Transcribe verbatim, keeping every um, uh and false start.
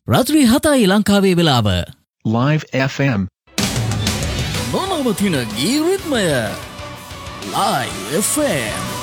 රාත්‍රී හතයි ලංකාවේ වෙලාව. Live F M. නොනවතින ගී රිද්මය. Live F M.